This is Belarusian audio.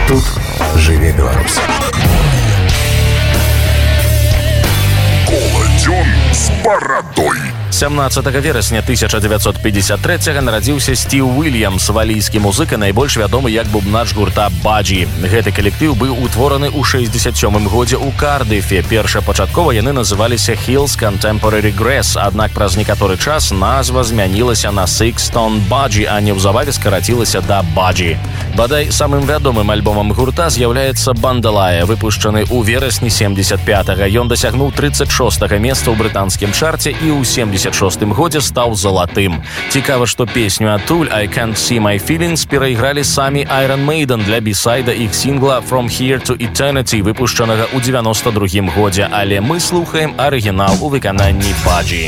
Тут жыве Беларусь. Коладзён з барадой. 17 верасня 1953 нарадзіўся Стив Уильямс, валійскі музыка, найбольш вядомы як бубнач гурта Баджі. Гэты калектыў быў утвораны ў 67 годзе ў Кардыфе. Першапачаткова яны называліся Hills Contemporary Grass, аднак праз некаторы час назва змянілася на Six Stone Bajji, а неўзабаве скарацілася да Баджі. Бадай самым вядомым альбомам гурта з'яўляецца «Бандалая», выпушчаны ў верасні 75-го. Ён дасягнуў 36-го месца ў брытанскім чарце і ў 76-м годзе стаў залатым. Цікава, што песню адтуль «I Can't See My Feelings» перайгралі самі Iron Maiden для бісайда іх сінгла «From Here to Eternity», выпушчанага ў 92-м годзе, але мы слухаем арыгінал у выкананні Баджі.